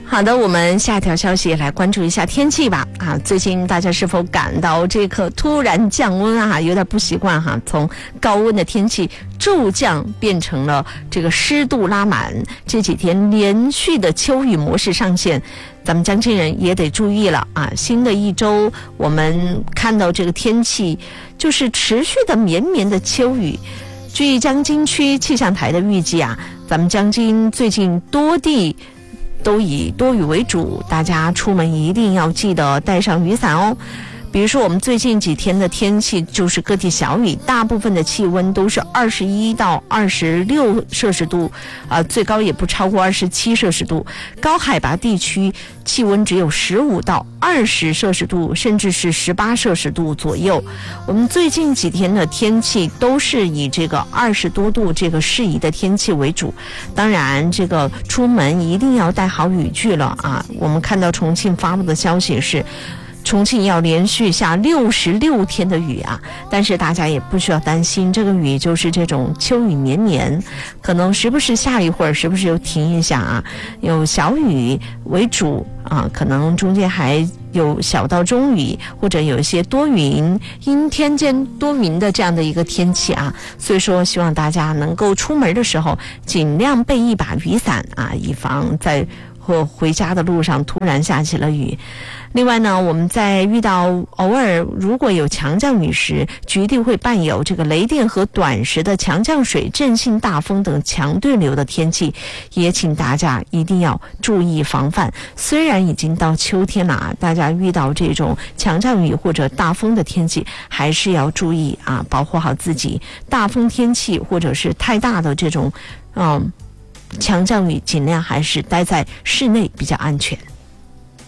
好的，我们下一条消息来关注一下天气吧。最近大家是否感到这个突然降温有点不习惯从高温的天气骤降变成了这个湿度拉满，这几天连续的秋雨模式上线，咱们江津人也得注意了新的一周我们看到这个天气就是持续的绵绵的秋雨。据江津区气象台的预计咱们江津最近多地都以多雨为主，大家出门一定要记得带上雨伞哦。比如说我们最近几天的天气就是各地小雨，大部分的气温都是21到26摄氏度最高也不超过27摄氏度，高海拔地区气温只有15到20摄氏度，甚至是18摄氏度左右。我们最近几天的天气都是以这个20多度这个适宜的天气为主，当然这个出门一定要带好雨具了我们看到重庆发布的消息是重庆要连续下66天的雨但是大家也不需要担心，这个雨就是这种秋雨绵绵，可能时不时下一会儿，时不时又停一下有小雨为主可能中间还有小到中雨，或者有一些多云阴天间多云的这样的一个天气所以说希望大家能够出门的时候尽量备一把雨伞以防在回家的路上突然下起了雨。另外呢，我们在遇到偶尔如果有强降雨时，局地会伴有这个雷电和短时的强降水、阵性大风等强对流的天气，也请大家一定要注意防范。虽然已经到秋天了大家遇到这种强降雨或者大风的天气还是要注意保护好自己。大风天气或者是太大的这种强降雨尽量还是待在室内比较安全。